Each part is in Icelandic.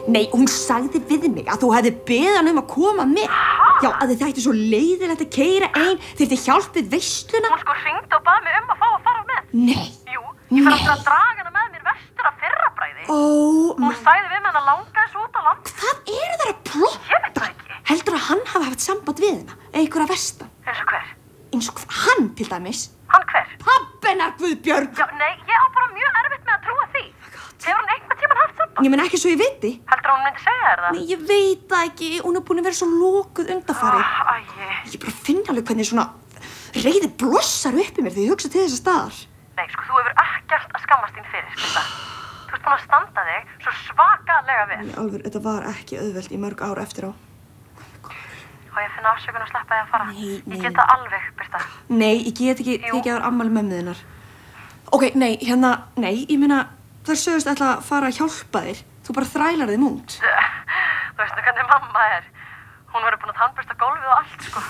Nei, hún sagði við mig að þú hefði beðið hann að koma með. Já, að þið þætti svo leiðilegt að keyra ein, þyrfti hjálp við veisluna. Hún sko hringdi og bað mig að fá að fara með. Nei. Jú, ég fyrir aftur að draga hana með mér vestur af fyrrabræði. Hún sagði við mig að langaði svo út á land. Hvað eru þær að plotta? Ég veit það ekki. Heldur að hann hafi haft samband við hana? Einhverja vestan? Eins og hver? Eins og hann til dæmis? Hann hver? Pabbi hennar, Guðbjörg! Já, nei, ég á bara mjög erfitt með að trúa því. Hefur hann einhvern tímann haft samband? Ég meina ekki svo ég viti. Heldur að hún myndi segja þér það? Nei, ég veit það ekki. Hún er búin að vera svo lokuð undanfarið. Æi. Ég bara finn alveg hvernig svona reiði blossar upp í mér þegar ég hugsa til þessa staðar. Nei, sko, þú hefur ekkert að skammast þín fyrir, Birta. Þú ert búin að standa þig svo svakalega vel. Í alvöru, þetta var ekki auðvelt í mörg ár eftir á. Og ég finna afsökun að sleppa þig að fara. Nei. Ég get það alveg, Birta. Nei, ég get ekki tekið af afmæli mömmu þinnar. Ok, nei, ég meina, þær sögust ætla að fara að hjálpa þér. Þú bara þrælar þeim út. Þú veist nú hvernig mamma er. Hún verður búin að tannbursta gólfið og allt, sko.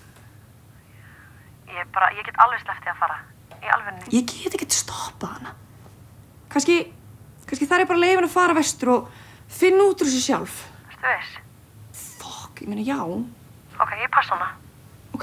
Ég get alveg sleppt þig að fara. Í alvörunni. Ég get ekki stoppað hana. Kannski þær er bara leyfin að fara vestur og finna út úr þessu sjálf. Ertu viss? Fokk, ég meina já. Ok, ég passa hana. Ok.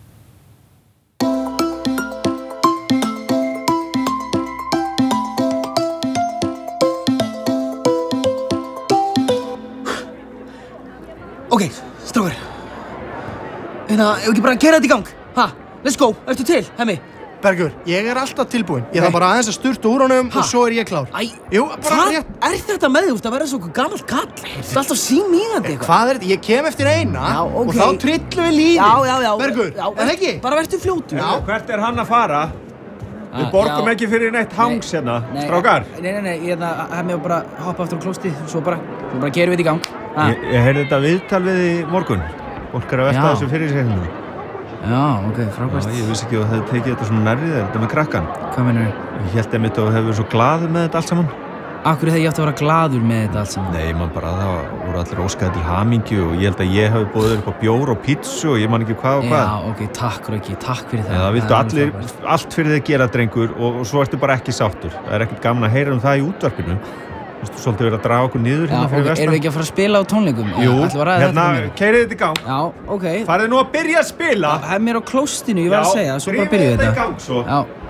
Ok, strákar. Ef ekki bara keyra þetta í gang. Ha, let's go. Ertu til, Hemmi? Bergur, ég er alltaf tilbúinn. Ég þarf bara aðeins að sturta úr honum og svo er ég klár. Jú, bara rétt. Hvað er þetta með því? Þú ert að vera svo gamall kall. Þú ert alltaf símígandi eitthvað. Hvað er þetta? Ég kem eftir eina og þá trillum við lífið. Já. Bergur, er það ekki? Bara vertu fljótur. Já. Hvert er hann að fara? Við borgum ekki fyrir neitt hangs hérna, strákar. Nei, Hemmi var bara að hoppa aftur á klóstið, svo bara gerum við þetta í gang. Ég heyrði þetta viðtal við í morgun. Fólk er að velta þessu fyrir sig hérna. Já, ok, frábært. Já, ég vissi ekki að það hefði tekið þetta svona nærri þér, þetta með krakkan. Hvað meinarðu? Ég held einmitt að þú hefur verið svo glaður með þetta allt saman. Akkur hefði ég átt að vera glaður með þetta allt saman? Nei, man bara það voru allir óskaði til hamingju og ég held að ég hafi boðið upp á bjór og pítsu og ég man ekki hvað og hvað. Já, ok, takk Rauki, takk fyrir það. Já, það viltu allir, allt fyrir þig gera, drengur, og svo ertu bara ekki sáttur. Það er ekkert gaman að heyra það í útvarpinu. Þú veist, svolítið verið að draga okkur niður hérna fyrir vestan. Erum við ekki að fara að spila á tónleikum? Jú, hérna, keyrið þetta í gang. Já, ok. Farið nú að byrja að spila. Hef mér á klóstinu, ég var að segja, svo bara byrjuðu þetta. Já, drifið þetta í gang svo.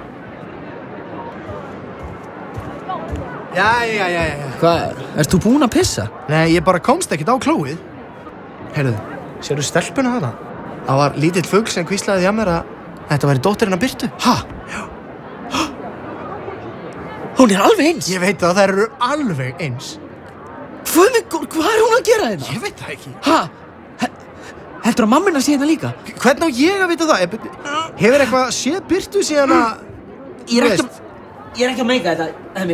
Jæja. Hvað, ert þú búinn að pissa? Nei, ég bara komst ekkert á klóið. Heyrðu, sérðu stelpuna þarna? Það var lítill fugl sem hvíslaði hjá mér að þetta væri dóttir hennar Birtu. Ha? Já. Hún er alveg eins? Ég veit það, þær eru alveg eins. Hvað er hún að gera þetta? Ég veit það ekki. Ha? Heldur að mammina sé þetta líka? Hvernig á ég að vita það? Hefur eitthvað séð Birtu síðan að... Ég er ekki að meika þetta, Hemmi.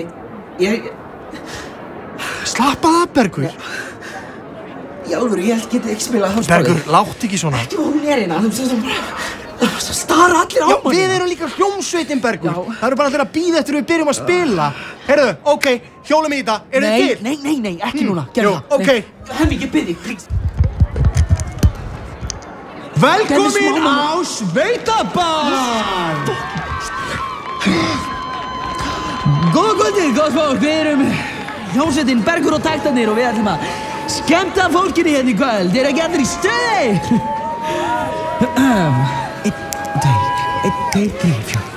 Slappa það, Bergur. Í alvöru, ég geti ekki spilað þá spilað. Bergur, látt ekki svona. Ekki hvað hún er hérna, þú stara allir á manni. Já, við erum líka hljómsveitin, Bergur. Það eru bara allir að bíða eftir við byrjum að spila. Heyrðu, ok, hjólum í þetta. Eru þið til? Nei, ekki núna. Gerðu það. Ok. Hemmi, ég bið þig, please. Velkomin á Sveitabar! Góða kvöldið, gott fólk. Við erum hljómsveitin Bergur og Taktarnir og við ætlum að skemmta fólkinu hérna í kvöld. Eru ekki allir í stuði? 1, 2, 3, 4